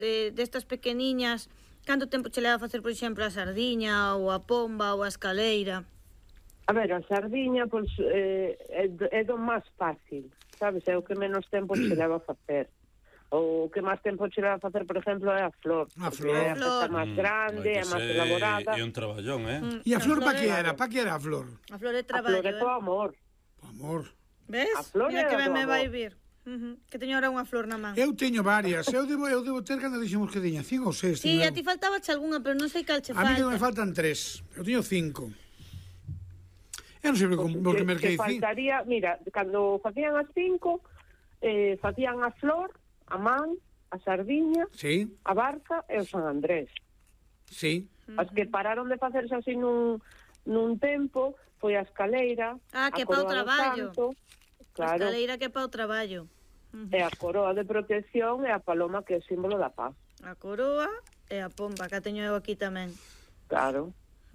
destas pequeniñas, canto tempo che leva a facer, por exemplo, a sardiña, ou a pomba, ou a escaleira? A ver, a sardiña, pois, é do máis fácil, sabes? É o que menos tempo se leva a facer. O que máis tempo che leva a facer, por exemplo, é a flor. A flor. É a festa máis grande, é máis elaborada. É un traballón, E a flor pa que era? Pa que era a flor? A flor é A flor traballo, é po amor. O amor. Ves? A flor Mira é que do ben me amor. vai vir. Que teño ahora unha flor na man. Eu teño varias. Eu debo ter cando dixemos que tiña 5 ou 6. Sí, a ti faltabache algunha, pero non sei cal che A mí que me falta. faltan 3. Eu teño 5. Eu non sei porque merquei 5. Faltaría, mira, cando facían as 5, facían a flor, a man, a sardiña, Sí, a barca e o San Andrés. sí. As que pararon de facerse así nun tempo foi a escaleira, Que a pa o coroa do traballo. santo, A claro, escaleira que pa o traballo. e a coroa de protección e a paloma que é símbolo da paz. A coroa e a pomba, que a teño eu aquí tamén. Claro.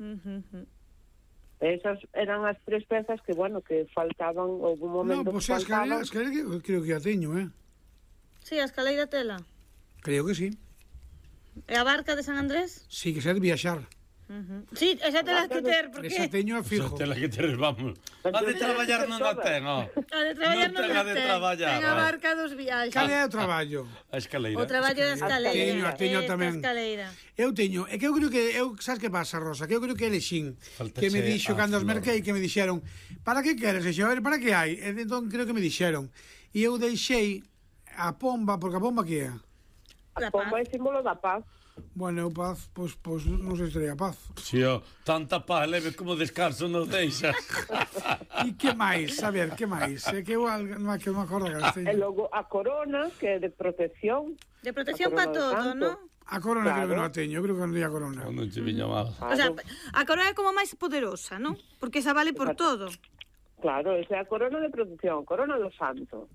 Esas eran as 3 pezas que, bueno, que faltaban, houve un Non, momento pois que a escalera faltaban. creo que a teño, Sí, a escaleira tela. Creo que sí. E a barca de San Andrés? Sí, que sea de viaxar. Sí, esa tela que ter, porque... Esa teño a fijo. Xa tela que teres, vamos. A de traballar non a ten, ó. A de traballar non Non ten a de ten. traballar, Ten a vai. barca dos viaxes. Cal é o traballo? A escaleira. O traballo da escaleira. Teño Esta tamén. escaleira. Eu teño, é que eu creo que sabes que pasa, Rosa, que eu creo que elexín que me Faltache dixo a cando os flor. merquei que me dixeron, para que queres? E xo, a ver, para que hai? E entón creo que me dixeron. E eu deixei a pomba, porque a pomba que é? La A pomba paz. é símbolo da paz. Bueno, eu paz, pois non sei se teria paz. Si, ó, tanta paz leve como descanso nos deixas. E que máis? A ver, que máis? É que eu non é que eu me acordo que E logo a corona, que é de protección. De protección A para corona do todo, santo. ¿no? A corona Claro. creo que non a teño, eu creo que non teño a corona. Non che viña mal. O sea, a coroa é como máis poderosa, ¿no? Porque esa vale por todo. Claro, esa é a corona de protección, corona do santo.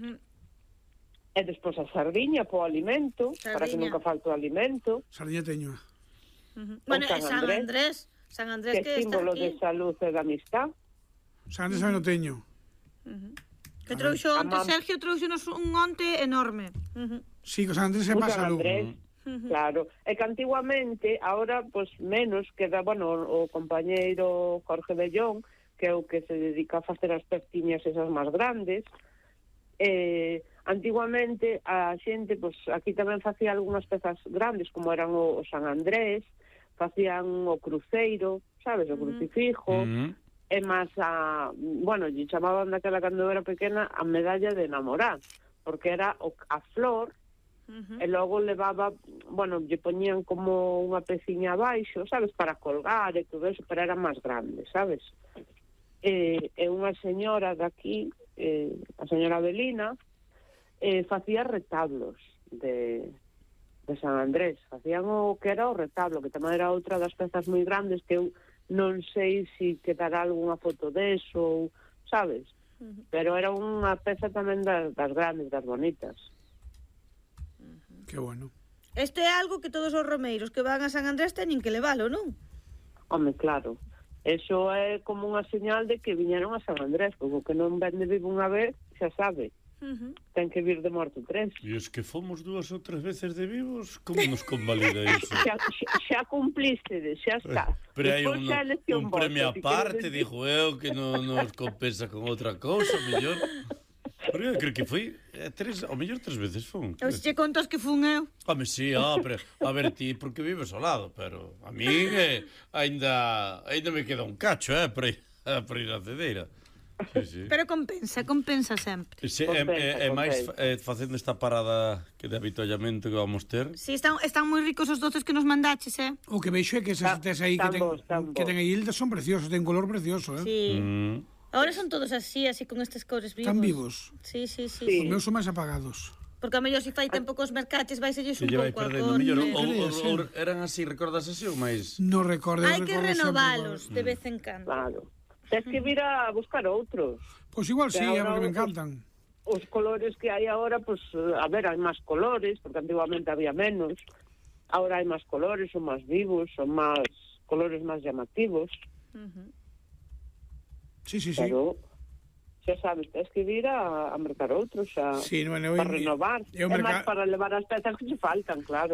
E despois a sardiña po alimento, para que Sardiña. nunca falte o alimento, Sardiña teño. Bueno, San e San Andrés. Andrés. San Andrés que que é está símbolo aquí. de salud e de amistad. Sandes non teño. Que trouxo A onte, mam- Sergio trouxonos un onte enorme. Sí, que San Andrés é Un para San salud. Andrés, claro. E que antiguamente, ahora, pues menos, queda, bueno, o compañeiro Jorge Bellón, que é o que se dedica a facer as pestiñas esas máis grandes. Antiguamente, a xente, pues aquí tamén facía algunhas pezas grandes, como eran o San Andrés, facían o cruceiro, sabes, o crucifijo, e máis bueno, lle chamaban daquela cando eu era pequena a medalla de enamorar, porque era a flor, e logo levaba, bueno, lle poñían como unha peciña abaixo, sabes, para colgar e todo eso, pero era máis grande, sabes? E unha señora daqui, a señora Belina, facía retablos de San Andrés, facían o que era o retablo, que tamén era outra das pezas moi grandes que eu non sei se quedará algunha foto deso, ou, sabes? Pero era unha peza tamén das grandes, das bonitas. Que bueno. Este é algo que todos os romeiros que van a San Andrés teñen que levalo, non? Home, claro, eso é como unha señal de que viñeron a San Andrés, porque o que non vende vivo unha vez, xa sabe, ten que vir de morto 3. E os que fomos 2 ou 3 veces de vivos, como nos convalida iso? Xa cumpliste, xa está. Pero hai Despois xa elección un premio voto, si aparte, queres dijo eu, que non nos compensa con outra cousa, mellor. Pero eu creo que foi 3, ao mellor 3 veces fun. Eu se che contas que fun eu. Home, sí, pero a ver ti porque vives ao lado, pero a mí ainda me queda un cacho, para ir á cedeira. Sí, sí. Pero compensa sempre. Sí, é máis facendo esta parada que de avituallamento que vamos ter. Sí, están moi ricos os doces que nos mandaches, O que veixo é que esas tes aí que ten aí son preciosos, ten color precioso, Sí. Ahora son todos así con estes cores vivos. Tan vivos. Sí. Os meus son máis apagados. Porque a mellor se fai tempo cos mercaches vaiselles un vai pouco a perdendo cor. mellor ou eran así, recordas así ou máis? Non recordo. Hai que renovalos de vez en cando. Claro. Tens que vir a buscar outros. Pois igual sí, porque me encantan. Os colores que hai agora, pues, a ver, hai máis colores, porque antiguamente había menos. Ahora hai máis colores, son máis vivos, son máis colores máis llamativos. Sí. Pero, xa sabes, tens que vir a mercar outros, para renovar. É máis para levar as pezas que se faltan, claro.